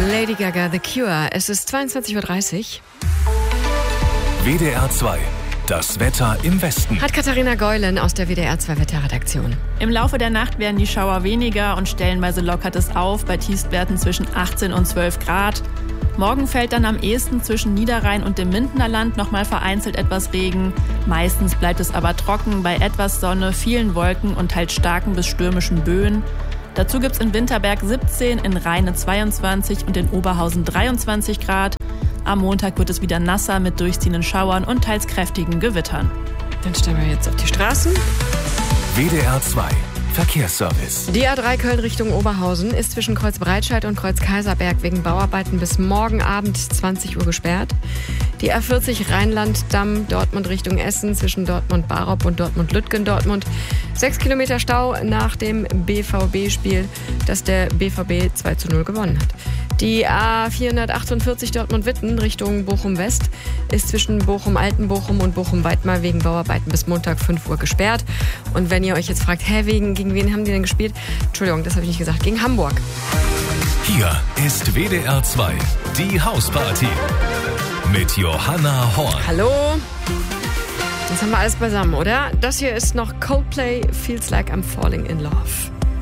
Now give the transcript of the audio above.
Lady Gaga, The Cure. Es ist 22.30 Uhr. WDR 2. Das Wetter im Westen. Hat Katharina Geulen aus der WDR 2 Wetterredaktion. Im Laufe der Nacht werden die Schauer weniger und stellenweise lockert es auf bei Tiefstwerten zwischen 18 und 12 Grad. Morgen fällt dann am ehesten zwischen Niederrhein und dem Mindener Land nochmal vereinzelt etwas Regen. Meistens bleibt es aber trocken bei etwas Sonne, vielen Wolken und teils starken bis stürmischen Böen. Dazu gibt es in Winterberg 17, in Rheine 22 und in Oberhausen 23 Grad. Am Montag wird es wieder nasser mit durchziehenden Schauern und teils kräftigen Gewittern. Dann stellen wir jetzt auf die Straßen. WDR 2. Verkehrsservice. Die A3 Köln Richtung Oberhausen ist zwischen Kreuz Breitscheid und Kreuz Kaiserberg wegen Bauarbeiten bis morgen Abend 20 Uhr gesperrt. Die A40 Rheinland-Damm Dortmund Richtung Essen zwischen Dortmund-Barop und Dortmund-Lütgendortmund. 6 Kilometer Stau nach dem BVB-Spiel, das der BVB 2:0 gewonnen hat. Die A448 Dortmund-Witten Richtung Bochum-West ist zwischen Bochum-Altenbochum und Bochum-Weidmar wegen Bauarbeiten bis Montag 5 Uhr gesperrt. Und wenn ihr euch jetzt fragt, gegen wen haben die denn gespielt? Entschuldigung, das habe ich nicht gesagt. Gegen Hamburg. Hier ist WDR 2, die Hausparty. Mit Johanna Horn. Hallo. Jetzt haben wir alles beisammen, oder? Das hier ist noch Coldplay, Feels Like I'm Falling in Love.